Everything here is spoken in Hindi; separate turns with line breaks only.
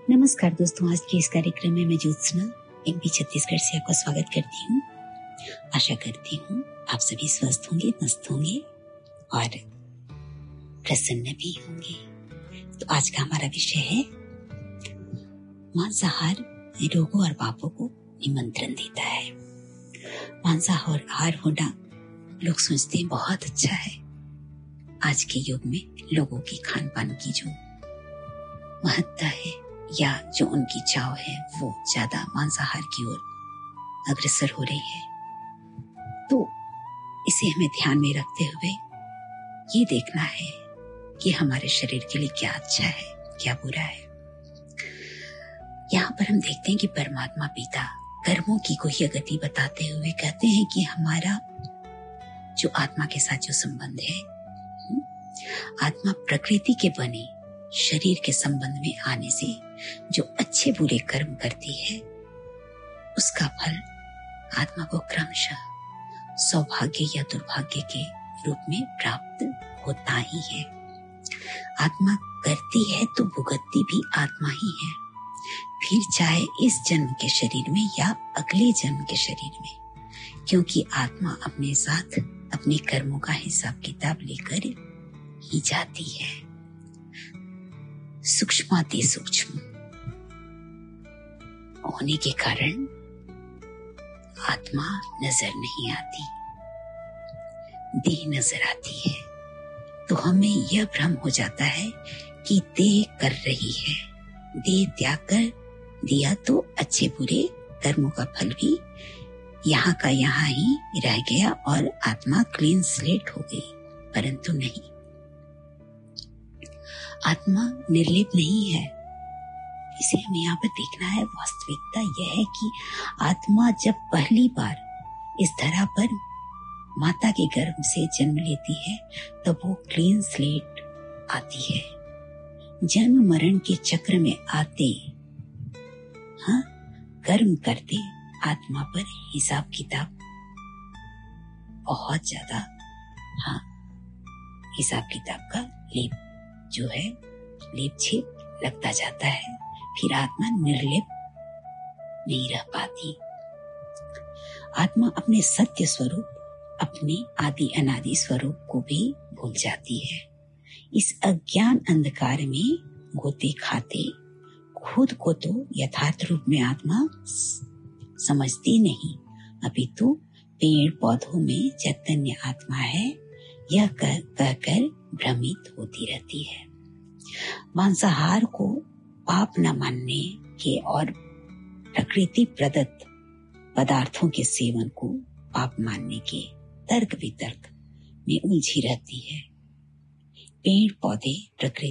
नमस्कार दोस्तों, आज के इस कार्यक्रम में मैं ज्योत्सना एमपी छत्तीसगढ़ से आपका स्वागत करती हूँ। आशा करती हूँ आप सभी स्वस्थ होंगे, मस्त होंगे और प्रसन्न भी होंगे। तो आज का हमारा विषय है मांसाहार रोगों और पापों को निमंत्रण देता है। मांसाहार होना लोग सोचते हैं बहुत अच्छा है। आज के युग में लोगों की खान पान की जो महत्ता है या जो उनकी चाव है वो ज्यादा मांसाहार की ओर अग्रसर हो रही है। तो इसे हमें ध्यान में रखते हुए ये देखना है कि हमारे शरीर के लिए क्या अच्छा है, क्या बुरा है। यहाँ पर हम देखते हैं कि परमात्मा पिता कर्मों की गुह्य गति बताते हुए कहते हैं कि हमारा जो आत्मा के साथ जो संबंध है, आत्मा प्रकृति के बने शरीर के संबंध में आने से जो अच्छे बुरे कर्म करती है उसका फल आत्मा को क्रमशः सौभाग्य या दुर्भाग्य के रूप में प्राप्त होता ही है। आत्मा करती है तो भुगतती भी आत्मा ही है, फिर चाहे इस जन्म के शरीर में या अगले जन्म के शरीर में, क्योंकि आत्मा अपने साथ अपने कर्मों का हिसाब किताब लेकर ही जाती है। सूक्ष्माति सूक्ष्म होने के कारण आत्मा नजर नहीं आती, देह नजर आती है। तो हमें यह भ्रम हो जाता है कि देह कर रही है, देह त्याग कर दिया तो अच्छे बुरे कर्मों का फल भी यहाँ का यहाँ ही रह गया और आत्मा क्लीन स्लेट हो गई। परंतु नहीं, आत्मा निर्लेप नहीं है। इसे हमें यहाँ पर देखना है। वास्तविकता यह है कि आत्मा जब पहली बार इस धरा पर माता के गर्भ से जन्म लेती है तब वो क्लीन स्लेट आती है। जन्म मरण के चक्र में आते कर्म करते आत्मा पर हिसाब किताब बहुत ज्यादा हिसाब किताब का लेप छेप लगता जाता है। फिर आत्मा निर्लेप नहीं रह पाती। आत्मा अपने सत्य स्वरूप, अपने आदि अनादि स्वरूप को भी भूल जाती है। इस अज्ञान अंधकार में गोते खाते खुद को तो यथार्थ रूप में आत्मा समझती नहीं, अपितु पेड़ पौधों में चैतन्य आत्मा है यह कहकर भ्रमित होती रहती है। मांसाहार को पाप न मानने के और प्रकृति प्रदत्त पदार्थों के सेवन को पाप मानने के तर्क वितर्क में उलझी रहती है। पेड़ पौधे प्रकृति